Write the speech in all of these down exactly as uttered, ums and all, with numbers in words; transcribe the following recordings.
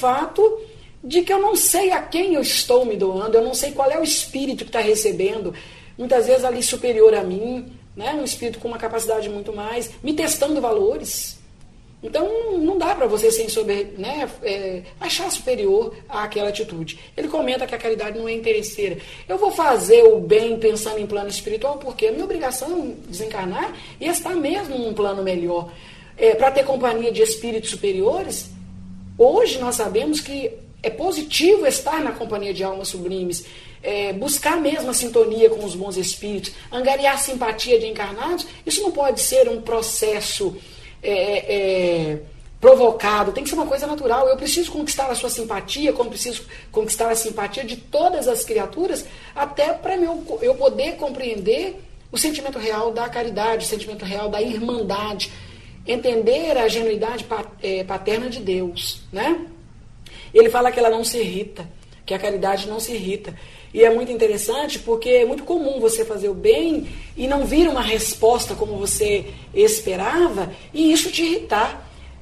fato de que eu não sei a quem eu estou me doando, eu não sei qual é o espírito que está recebendo, muitas vezes ali superior a mim, né? Um espírito com uma capacidade muito mais, me testando valores. Então, não dá para você sem sober, né, é, achar superior àquela atitude. Ele comenta que a caridade não é interesseira. Eu vou fazer o bem pensando em plano espiritual, porque a minha obrigação é desencarnar e estar mesmo num plano melhor. É, para ter companhia de espíritos superiores, hoje nós sabemos que é positivo estar na companhia de almas sublimes, é, buscar mesmo a sintonia com os bons espíritos, angariar simpatia de encarnados. Isso não pode ser um processo É, é, provocado, tem que ser uma coisa natural. Eu preciso conquistar a sua simpatia, como preciso conquistar a simpatia de todas as criaturas, até para eu, eu poder compreender o sentimento real da caridade, o sentimento real da irmandade, entender a genuidade paterna de Deus, né? Ele fala que ela não se irrita, que a caridade não se irrita. E é muito interessante porque é muito comum você fazer o bem e não vir uma resposta como você esperava e isso te irritar,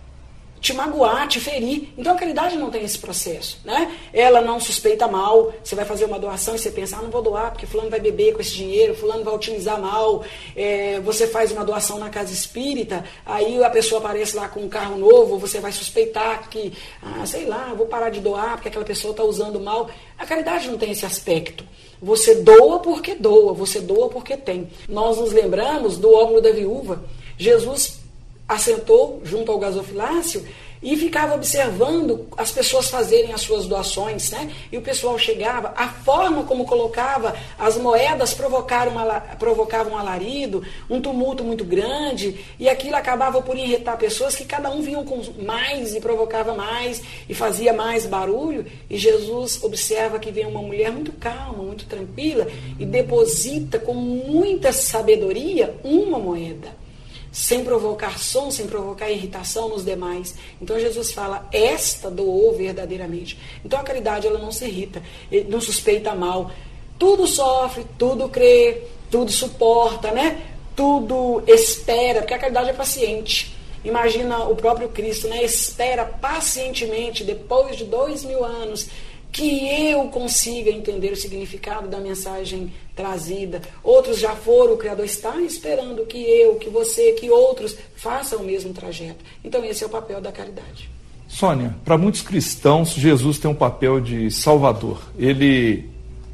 te magoar, te ferir. Então a caridade não tem esse processo, né? Ela não suspeita mal. Você vai fazer uma doação e você pensa, ah, não vou doar porque fulano vai beber com esse dinheiro, fulano vai utilizar mal. É, você faz uma doação na casa espírita, aí a pessoa aparece lá com um carro novo, você vai suspeitar que, ah, sei lá, vou parar de doar porque aquela pessoa está usando mal. A caridade não tem esse aspecto. Você doa porque doa, você doa porque tem. Nós nos lembramos do óbolo da viúva. Jesus assentou junto ao gasofilácio e ficava observando as pessoas fazerem as suas doações, né? E o pessoal chegava, a forma como colocava as moedas provocava, uma, provocava um alarido, um tumulto muito grande, e aquilo acabava por irritar pessoas que cada um vinha com mais e provocava mais e fazia mais barulho, e Jesus observa que vem uma mulher muito calma, muito tranquila e deposita com muita sabedoria uma moeda, sem provocar som, sem provocar irritação nos demais. Então Jesus fala, esta doou verdadeiramente. Então a caridade, ela não se irrita, não suspeita mal. Tudo sofre, tudo crê, tudo suporta, né? Tudo espera, porque a caridade é paciente. Imagina o próprio Cristo, né? Espera pacientemente, depois de dois mil anos, que eu consiga entender o significado da mensagem trazida. Outros já foram, o Criador está esperando que eu, que você, que outros façam o mesmo trajeto. Então esse é o papel da caridade. Sônia, para muitos cristãos, Jesus tem um papel de salvador. Ele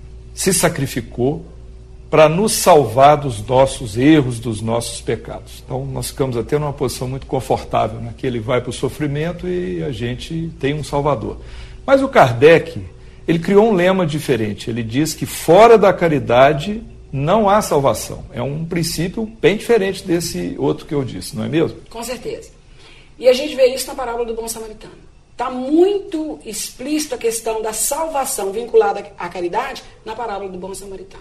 se sacrificou para nos salvar dos nossos erros, dos nossos pecados. Então nós ficamos até numa posição muito confortável, né? Que ele vai para o sofrimento e a gente tem um salvador. Mas o Kardec, ele criou um lema diferente. Ele diz que fora da caridade não há salvação. É um princípio bem diferente desse outro que eu disse, não é mesmo? Com certeza. E a gente vê isso na parábola do bom samaritano. Está muito explícita a questão da salvação vinculada à caridade na parábola do bom samaritano.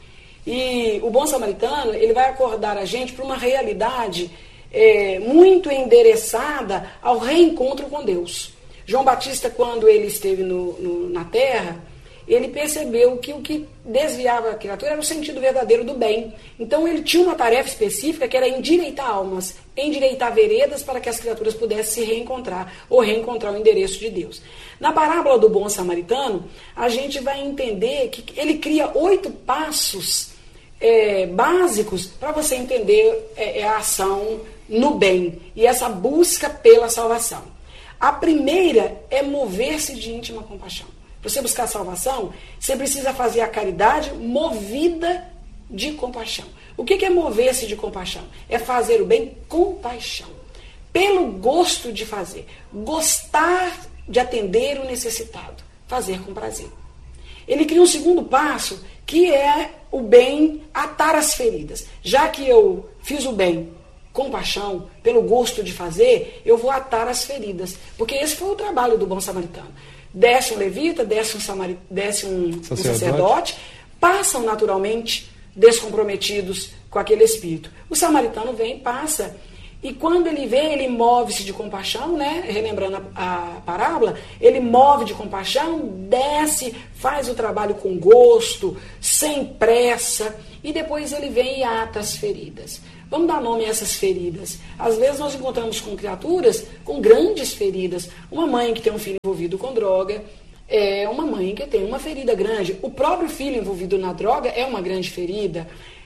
E o bom samaritano, ele vai acordar a gente para uma realidade é, muito endereçada ao reencontro com Deus. João Batista, quando ele esteve no, no, na terra, ele percebeu que o que desviava a criatura era o sentido verdadeiro do bem. Então ele tinha uma tarefa específica que era endireitar almas, endireitar veredas para que as criaturas pudessem se reencontrar ou reencontrar o endereço de Deus. Na parábola do bom samaritano, a gente vai entender que ele cria oito passos é, básicos para você entender é, a ação no bem e essa busca pela salvação. A primeira é mover-se de íntima compaixão. Para você buscar a salvação, você precisa fazer a caridade movida de compaixão. O que é mover-se de compaixão? É fazer o bem com paixão. Pelo gosto de fazer. Gostar de atender o necessitado. Fazer com prazer. Ele cria um segundo passo, que é o bem atar as feridas. Já que eu fiz o bem com paixão, pelo gosto de fazer, eu vou atar as feridas. Porque esse foi o trabalho do bom samaritano. Desce um levita, desce um, samari, desce um, sacerdote. um sacerdote, passam naturalmente descomprometidos com aquele espírito. O samaritano vem, passa, e quando ele vem, ele move-se de compaixão, né? Relembrando a, a parábola, ele move de compaixão, desce, faz o trabalho com gosto, sem pressa, e depois ele vem e ata as feridas. Vamos dar nome a essas feridas. Às vezes nós encontramos com criaturas com grandes feridas. Uma mãe que tem um filho envolvido com droga é uma mãe que tem uma ferida grande. O próprio filho envolvido na droga é uma grande ferida.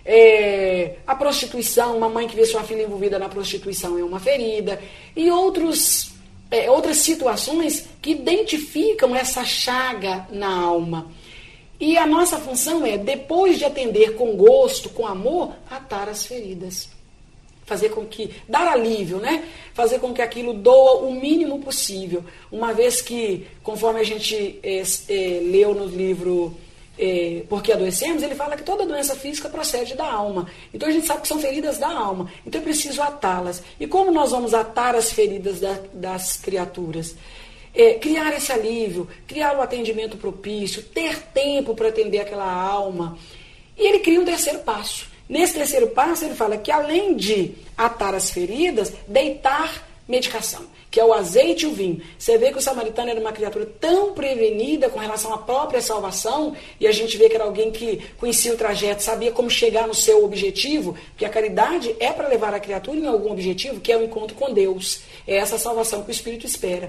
É, a prostituição, uma mãe que vê sua filha envolvida na prostituição é uma ferida. E outros, é, outras situações que identificam essa chaga na alma. E a nossa função é, depois de atender com gosto, com amor, atar as feridas. Fazer com que, dar alívio, né? Fazer com que aquilo doa o mínimo possível. Uma vez que, conforme a gente é, é, leu no livro é, Por que Adoecemos, ele fala que toda doença física procede da alma. Então a gente sabe que são feridas da alma. Então é preciso atá-las. E como nós vamos atar as feridas da, das criaturas? É, criar esse alívio, criar o atendimento propício, ter tempo para atender aquela alma. E ele cria um terceiro passo. Nesse terceiro passo, ele fala que além de atar as feridas, deitar medicação, que é o azeite e o vinho. Você vê que o samaritano era uma criatura tão prevenida com relação à própria salvação, e a gente vê que era alguém que conhecia o trajeto, sabia como chegar no seu objetivo, porque a caridade é para levar a criatura em algum objetivo, que é o encontro com Deus. É essa salvação que o Espírito espera.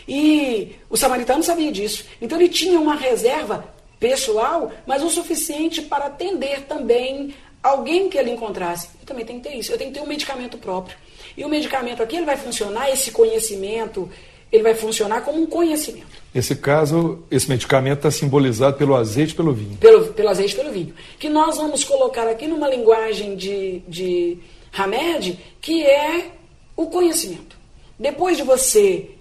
E o samaritano sabia disso. Então ele tinha uma reserva pessoal, mas o suficiente para atender também alguém que ele encontrasse. Eu também tenho que ter isso. Eu tenho que ter um medicamento próprio. E o medicamento aqui, ele vai funcionar, esse conhecimento, ele vai funcionar como um conhecimento. Nesse caso, esse medicamento está simbolizado pelo azeite e pelo vinho. Pelo, pelo azeite e pelo vinho. Que nós vamos colocar aqui numa linguagem de, de Hamed, que é o conhecimento. Depois de você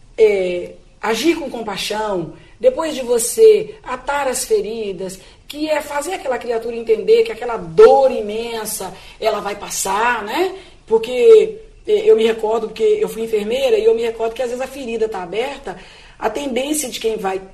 é, agir com compaixão, depois de você atar as feridas, que é fazer aquela criatura entender que aquela dor imensa, ela vai passar, né? Porque eu me recordo, porque eu fui enfermeira, e eu me recordo que às vezes a ferida está aberta, a tendência de quem vai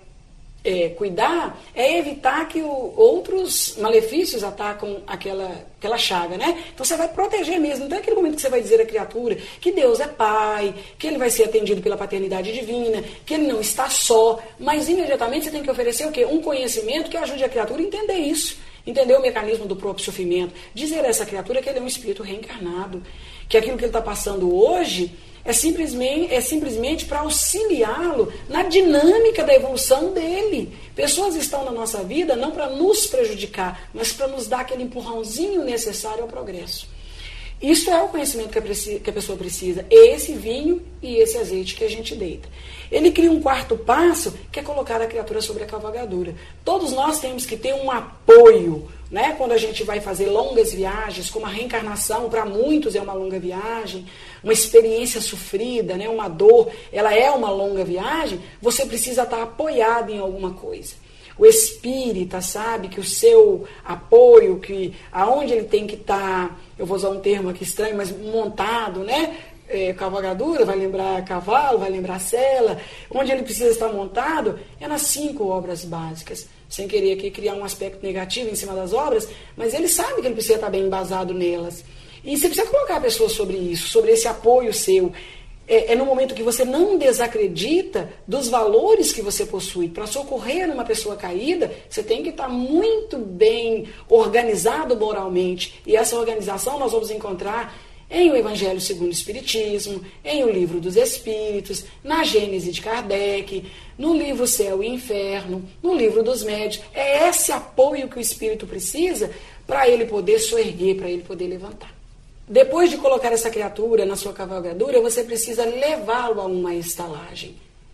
é, cuidar é evitar que o, outros malefícios atacam aquela, aquela chaga, né? Então você vai proteger mesmo. Então é aquele momento que você vai dizer à criatura que Deus é Pai, que ele vai ser atendido pela paternidade divina, que ele não está só, mas imediatamente você tem que oferecer o quê? Um conhecimento que ajude a criatura a entender isso. Entender o mecanismo do próprio sofrimento. Dizer a essa criatura que ele é um espírito reencarnado. Que aquilo que ele está passando hoje é simplesmente, é simplesmente para auxiliá-lo na dinâmica da evolução dele. Pessoas estão na nossa vida não para nos prejudicar, mas para nos dar aquele empurrãozinho necessário ao progresso. Isso é o conhecimento que a, que a pessoa precisa. Esse vinho e esse azeite que a gente deita. Ele cria um quarto passo, que é colocar a criatura sobre a cavalgadura. Todos nós temos que ter um apoio, né? Quando a gente vai fazer longas viagens, como a reencarnação, para muitos é uma longa viagem, uma experiência sofrida, né? Uma dor, ela é uma longa viagem, você precisa estar apoiado em alguma coisa. O espírita sabe que o seu apoio, que aonde ele tem que estar, eu vou usar um termo aqui estranho, mas montado, né? É, cavalgadura, vai lembrar cavalo, vai lembrar sela, onde ele precisa estar montado, é nas cinco obras básicas. Sem querer aqui criar um aspecto negativo em cima das obras, mas ele sabe que ele precisa estar bem embasado nelas. E você precisa colocar a pessoa sobre isso, sobre esse apoio seu. É, é no momento que você não desacredita dos valores que você possui. Para socorrer uma pessoa caída, você tem que estar muito bem organizado moralmente. E essa organização nós vamos encontrar em O Evangelho segundo o Espiritismo, em O Livro dos Espíritos, na Gênese de Kardec, no livro Céu e Inferno, no Livro dos Médiuns. É esse apoio que o espírito precisa para ele poder soerguer, para ele poder levantar. Depois de colocar essa criatura na sua cavalgadura, você precisa levá-lo a uma estalagem.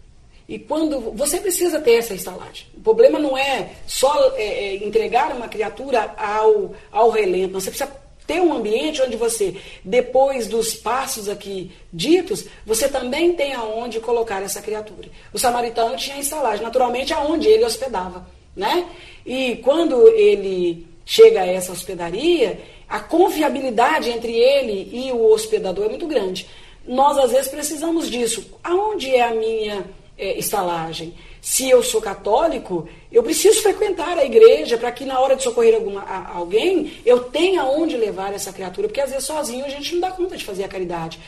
E quando você precisa ter essa estalagem. O problema não é só é, entregar uma criatura ao, ao relento, não, você precisa ter um ambiente onde você, depois dos passos aqui ditos, você também tem aonde colocar essa criatura. O samaritano tinha estalagem, naturalmente aonde ele hospedava, né? E quando ele chega a essa hospedaria, a confiabilidade entre ele e o hospedador é muito grande. Nós, às vezes, precisamos disso. Aonde é a minha é, estalagem? Se eu sou católico, eu preciso frequentar a igreja para que na hora de socorrer alguma, a, alguém, eu tenha onde levar essa criatura, porque às vezes sozinho a gente não dá conta de fazer a caridade.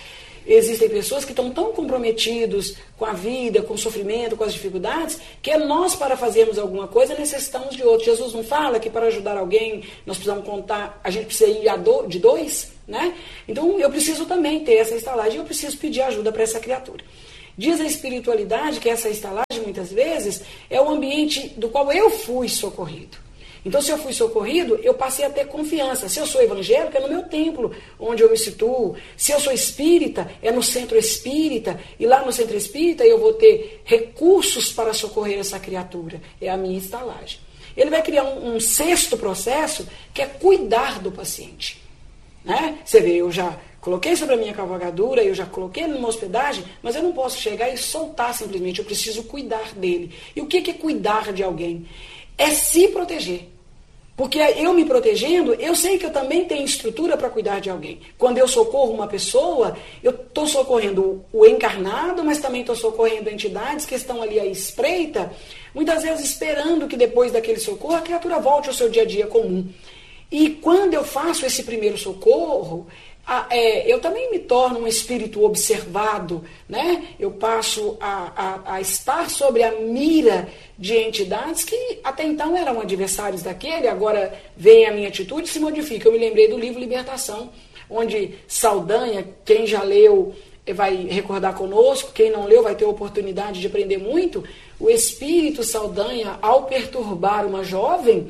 existem pessoas que estão tão comprometidos com a vida, com o sofrimento, com as dificuldades, que nós, para fazermos alguma coisa, necessitamos de outro. Jesus não fala que para ajudar alguém, nós precisamos contar, a gente precisa ir a do, de dois, né? Então, eu preciso também ter essa estalagem, eu preciso pedir ajuda para essa criatura. Diz a espiritualidade que essa estalagem, muitas vezes, é o ambiente do qual eu fui socorrido. Então, se eu fui socorrido, eu passei a ter confiança. Se eu sou evangélico, é no meu templo, onde eu me situo. Se eu sou espírita, é no centro espírita. E lá no centro espírita, eu vou ter recursos para socorrer essa criatura. É a minha estalagem. Ele vai criar um, um sexto processo, que é cuidar do paciente. Né? Você vê, eu já coloquei sobre a minha cavalgadura, eu já coloquei numa hospedagem, mas eu não posso chegar e soltar simplesmente. Eu preciso cuidar dele. E o que é cuidar de alguém? É se proteger. Porque eu me protegendo, eu sei que eu também tenho estrutura para cuidar de alguém. Quando eu socorro uma pessoa, eu estou socorrendo o encarnado, mas também estou socorrendo entidades que estão ali à espreita, muitas vezes esperando que depois daquele socorro a criatura volte ao seu dia a dia comum. E quando eu faço esse primeiro socorro, a, é, eu também me torno um espírito observado, né? Eu passo a, a, a estar sobre a mira de entidades que até então eram adversários daquele, agora vem a minha atitude e se modifica. Eu me lembrei do livro Libertação, onde Saldanha, quem já leu vai recordar conosco, quem não leu vai ter a oportunidade de aprender muito. O espírito Saldanha, ao perturbar uma jovem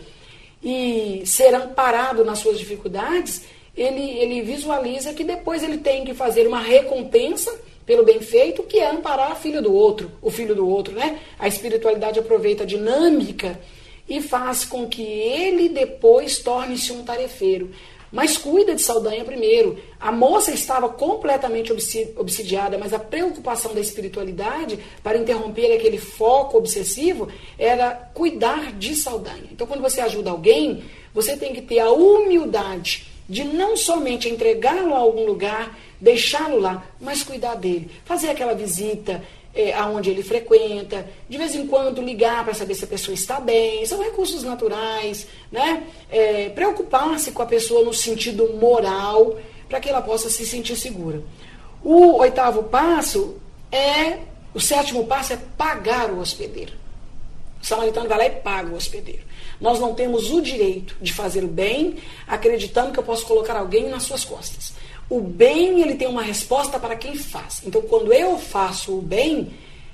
e ser amparado nas suas dificuldades, ele, ele visualiza que depois ele tem que fazer uma recompensa pelo bem feito, que é amparar a filha do outro, o filho do outro, né? A espiritualidade aproveita a dinâmica e faz com que ele depois torne-se um tarefeiro. Mas cuida de Saldanha primeiro. A moça estava completamente obsidiada, mas a preocupação da espiritualidade para interromper aquele foco obsessivo era cuidar de Saldanha. Então, quando você ajuda alguém, você tem que ter a humildade de não somente entregá-lo a algum lugar, deixá-lo lá, mas cuidar dele. Fazer aquela visita é, aonde ele frequenta, de vez em quando ligar para saber se a pessoa está bem, são recursos naturais, né? É, preocupar-se com a pessoa no sentido moral, para que ela possa se sentir segura. O oitavo passo é, o sétimo passo é pagar o hospedeiro. O samaritano vai lá e paga o hospedeiro. Nós não temos o direito de fazer o bem acreditando que eu posso colocar alguém nas suas costas. O bem, ele tem uma resposta para quem faz. Então, quando eu faço o bem,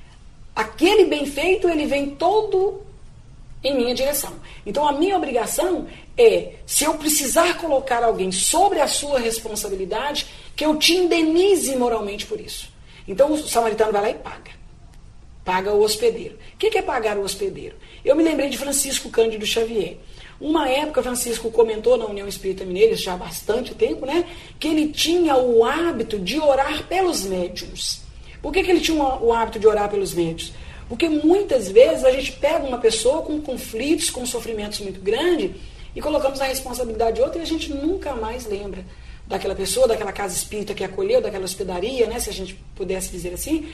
aquele bem feito, ele vem todo em minha direção. Então, a minha obrigação é, se eu precisar colocar alguém sobre a sua responsabilidade, que eu te indenize moralmente por isso. Então, o samaritano vai lá e paga. Paga o hospedeiro. O que é pagar o hospedeiro? Eu me lembrei de Francisco Cândido Xavier. Uma época, Francisco comentou na União Espírita Mineira, já há bastante tempo, né, que ele tinha o hábito de orar pelos médiuns. Por que, que ele tinha o hábito de orar pelos médiuns? Porque muitas vezes a gente pega uma pessoa com conflitos, com sofrimentos muito grandes, e colocamos a responsabilidade de outra e a gente nunca mais lembra daquela pessoa, daquela casa espírita que acolheu, daquela hospedaria, né, se a gente pudesse dizer assim.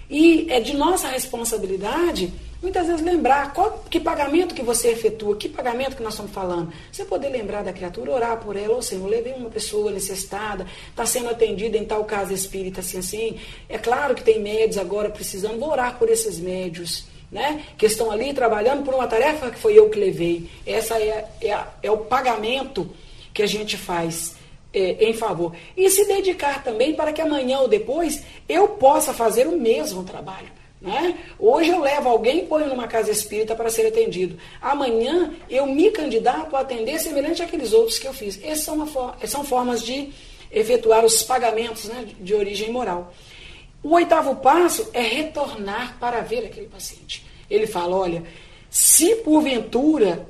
E é de nossa responsabilidade, muitas vezes, lembrar qual, que pagamento que você efetua, que pagamento que nós estamos falando. Você poder lembrar da criatura, orar por ela, ou seja, eu levei uma pessoa necessitada, está sendo atendida em tal casa espírita, assim, assim. É claro que tem médios agora precisando, vou orar por esses médios, né, que estão ali trabalhando por uma tarefa que foi eu que levei. Essa é, é, a, é o pagamento que a gente faz. É, em favor. E se dedicar também para que amanhã ou depois eu possa fazer o mesmo trabalho. Né? Hoje eu levo alguém e ponho numa casa espírita para ser atendido. Amanhã eu me candidato a atender semelhante àqueles outros que eu fiz. Essas são, uma, são formas de efetuar os pagamentos, né, de origem moral. O oitavo passo é retornar para ver aquele paciente. Ele fala, olha, se porventura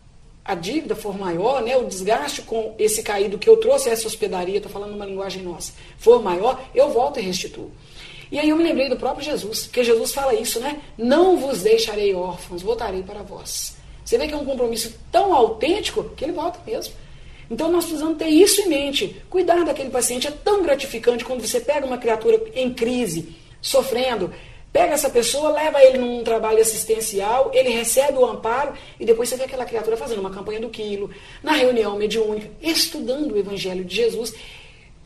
a dívida for maior, né, o desgaste com esse caído que eu trouxe a essa hospedaria, estou falando uma linguagem nossa, for maior, eu volto e restituo. E aí eu me lembrei do próprio Jesus, porque Jesus fala isso, né? Não vos deixarei órfãos, voltarei para vós. Você vê que é um compromisso tão autêntico que ele volta mesmo. Então nós precisamos ter isso em mente. Cuidar daquele paciente é tão gratificante quando você pega uma criatura em crise, sofrendo, pega essa pessoa, leva ele num trabalho assistencial, ele recebe o amparo e depois você vê aquela criatura fazendo uma campanha do quilo, na reunião mediúnica, estudando o Evangelho de Jesus.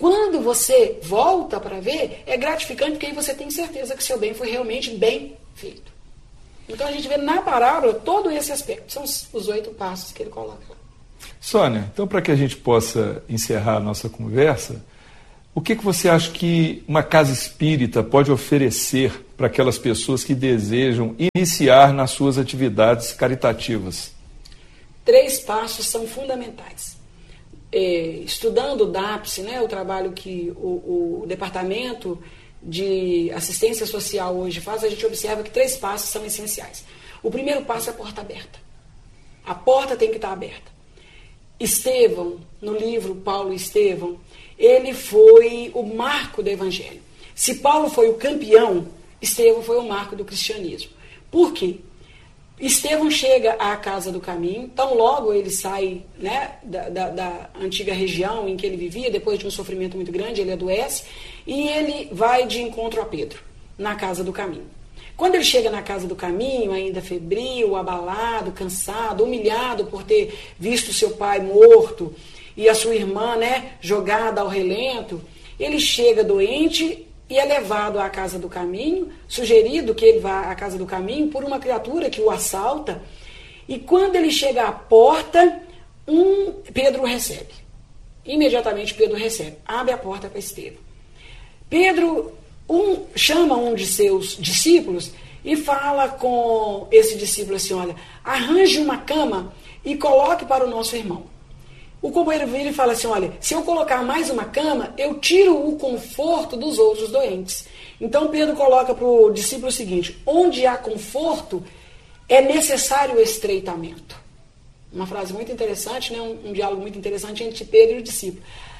quando você volta para ver, é gratificante, porque aí você tem certeza que seu bem foi realmente bem feito. Então a gente vê na parábola todo esse aspecto. São os, os oito passos que ele coloca. Sônia, então para que a gente possa encerrar a nossa conversa, o que, que você acha que uma casa espírita pode oferecer para aquelas pessoas que desejam iniciar nas suas atividades caritativas? Três passos são fundamentais. É, estudando o D A P S, né, o trabalho que o, o Departamento de Assistência Social hoje faz, a gente observa que três passos são essenciais. O primeiro passo é a porta aberta. A porta tem que estar aberta. Estevão, no livro Paulo e Estevão, ele foi o marco do Evangelho. Se Paulo foi o campeão, Estevão foi o marco do cristianismo. Por quê? Estevão chega à Casa do Caminho, tão logo ele sai, né, da, da, da antiga região em que ele vivia, depois de um sofrimento muito grande, ele adoece, e ele vai de encontro a Pedro, na Casa do Caminho. Quando ele chega na Casa do Caminho, ainda febril, abalado, cansado, humilhado por ter visto seu pai morto e a sua irmã, né, jogada ao relento, ele chega doente e é levado à Casa do Caminho, sugerido que ele vá à Casa do Caminho por uma criatura que o assalta, e quando ele chega à porta, um, Pedro o recebe. Imediatamente Pedro recebe, abre a porta para Estevão. Pedro um, chama um de seus discípulos e fala com esse discípulo assim, olha, arranje uma cama e coloque para o nosso irmão. O companheiro vira e fala assim, olha, se eu colocar mais uma cama, eu tiro o conforto dos outros doentes. Então Pedro coloca para o discípulo o seguinte, onde há conforto, é necessário o estreitamento. Uma frase muito interessante, né? um, um diálogo muito interessante entre Pedro e o discípulo.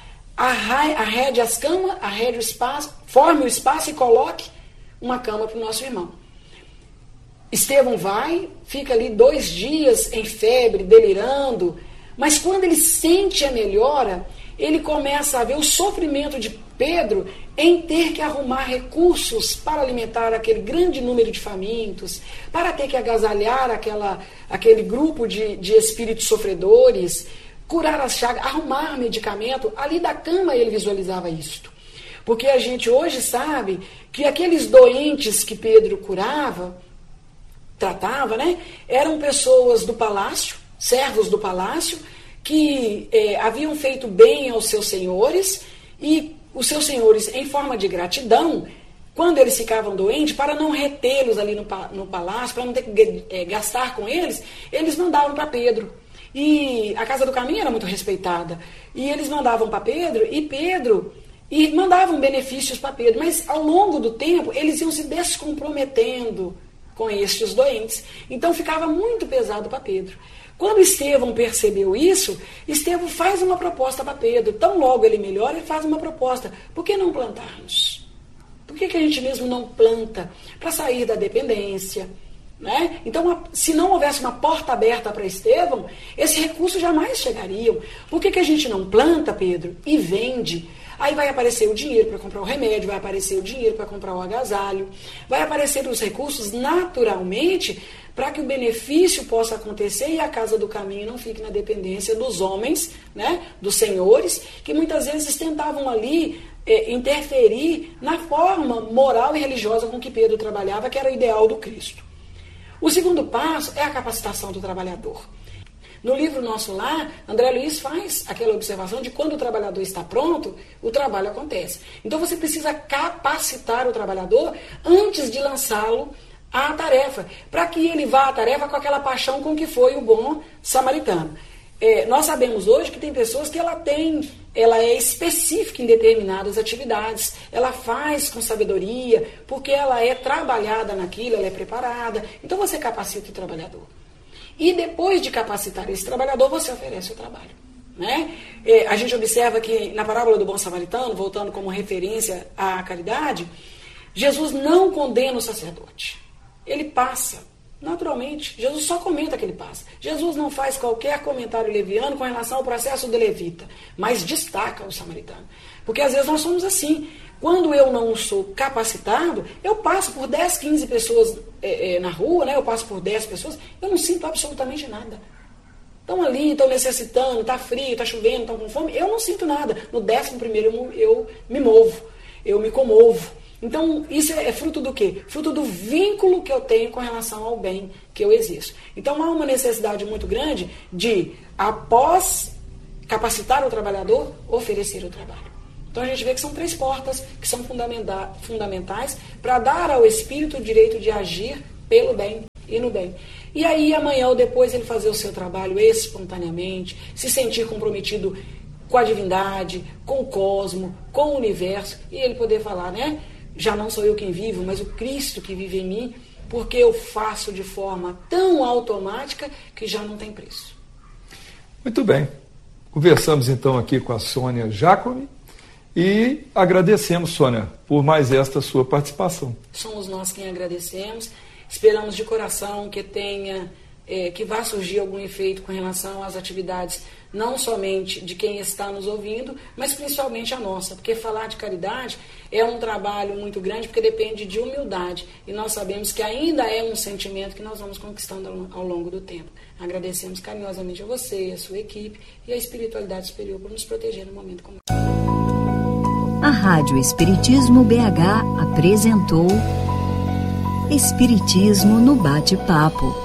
Arrede as camas, arrede o espaço, forme o espaço e coloque uma cama para o nosso irmão. Estevão vai, fica ali dois dias em febre, delirando, mas quando ele sente a melhora, ele começa a ver o sofrimento de Pedro em ter que arrumar recursos para alimentar aquele grande número de famintos, para ter que agasalhar aquela, aquele grupo de, de espíritos sofredores, curar as chagas, arrumar medicamento. Ali da cama ele visualizava isto. Porque a gente hoje sabe que aqueles doentes que Pedro curava, tratava, né, eram pessoas do palácio, servos do palácio, que é, haviam feito bem aos seus senhores, e os seus senhores, em forma de gratidão, quando eles ficavam doentes, para não retê-los ali no, no palácio, para não ter que é, gastar com eles, eles mandavam para Pedro. E a Casa do Caminho era muito respeitada. E eles mandavam para Pedro, e Pedro, e mandavam benefícios para Pedro. Mas ao longo do tempo, eles iam se descomprometendo com estes doentes. Então ficava muito pesado para Pedro. Quando Estevão percebeu isso, Estevão faz uma proposta para Pedro. Tão logo ele melhora, ele faz uma proposta. Por que não plantarmos? Por que, que a gente mesmo não planta? Para sair da dependência. Né? Então, se não houvesse uma porta aberta para Estevão, esse recurso jamais chegariam. Por que, que a gente não planta, Pedro, e vende? Aí vai aparecer o dinheiro para comprar o remédio, vai aparecer o dinheiro para comprar o agasalho, vai aparecer os recursos naturalmente para que o benefício possa acontecer e a Casa do Caminho não fique na dependência dos homens, né, dos senhores, que muitas vezes tentavam ali é, interferir na forma moral e religiosa com que Pedro trabalhava, que era o ideal do Cristo. O segundo passo é a capacitação do trabalhador. No livro Nosso Lar, André Luiz faz aquela observação de quando o trabalhador está pronto, o trabalho acontece. Então você precisa capacitar o trabalhador antes de lançá-lo à tarefa, para que ele vá à tarefa com aquela paixão com que foi o bom samaritano. É, nós sabemos hoje que tem pessoas que ela tem, ela é específica em determinadas atividades, ela faz com sabedoria, porque ela é trabalhada naquilo, ela é preparada. Então você capacita o trabalhador. E depois de capacitar esse trabalhador, você oferece o trabalho. Né? É, a gente observa que na parábola do bom samaritano, voltando como referência à caridade, Jesus não condena o sacerdote. Ele passa, naturalmente. Jesus só comenta que ele passa. Jesus não faz qualquer comentário leviano com relação ao processo do levita, mas destaca o samaritano. Porque às vezes nós somos assim. Quando eu não sou capacitado, eu passo por dez, quinze pessoas é, é, na rua, né? Eu passo por dez pessoas, eu não sinto absolutamente nada. estão ali, estão necessitando, está frio, está chovendo, estão com fome, eu não sinto nada. No décimo primeiro eu, eu me movo, eu me comovo. Então, isso é fruto do quê? Fruto do vínculo que eu tenho com relação ao bem que eu exerço. Então, há uma necessidade muito grande de, após capacitar o trabalhador, oferecer o trabalho. Então, a gente vê que são três portas que são fundamenta- fundamentais para dar ao espírito o direito de agir pelo bem e no bem. E aí, amanhã ou depois, ele fazer o seu trabalho espontaneamente, se sentir comprometido com a divindade, com o cosmo, com o universo, e ele poder falar, né? Já não sou eu quem vivo, mas o Cristo que vive em mim, porque eu faço de forma tão automática que já não tem preço. Muito bem. Conversamos então aqui com a Sônia Giacomi e agradecemos, Sônia, por mais esta sua participação. Somos nós quem agradecemos. Esperamos de coração que tenha, é, que vá surgir algum efeito com relação às atividades, não somente de quem está nos ouvindo, mas principalmente a nossa, porque falar de caridade é um trabalho muito grande, porque depende de humildade, e nós sabemos que ainda é um sentimento que nós vamos conquistando ao longo do tempo. Agradecemos carinhosamente a você, a sua equipe e a espiritualidade superior por nos proteger no momento como esse. A Rádio Espiritismo B H apresentou Espiritismo no Bate-Papo.